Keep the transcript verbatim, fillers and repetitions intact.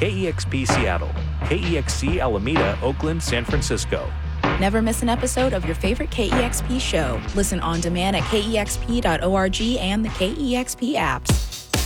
K E X P Seattle, K E X C Alameda, Oakland, San Francisco. Never miss an episode of your favorite K E X P show. Listen on demand at K E X P dot org and the K E X P apps.